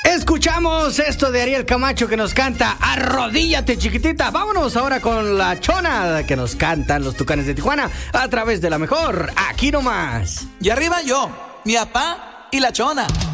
Escuchamos esto de Ariel Camacho que nos canta Arrodíllate, chiquitita. Vámonos ahora con la Chona que nos cantan los Tucanes de Tijuana a través de la mejor, aquí nomás. Y arriba yo, mi papá y la Chona.